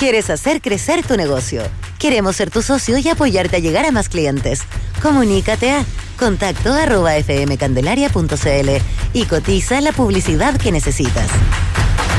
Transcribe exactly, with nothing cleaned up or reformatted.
¿Quieres hacer crecer tu negocio? Queremos ser tu socio y apoyarte a llegar a más clientes. Comunícate a contacto arroba fmcandelaria punto cl y cotiza la publicidad que necesitas.